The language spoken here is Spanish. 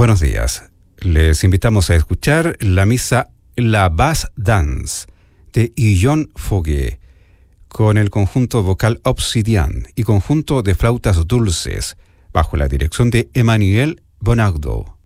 Buenos días. Les invitamos a escuchar la misa La Bass Dance de Illon Foguet con el conjunto vocal Obsidian y conjunto de flautas dulces bajo la dirección de Emmanuel Bonardo.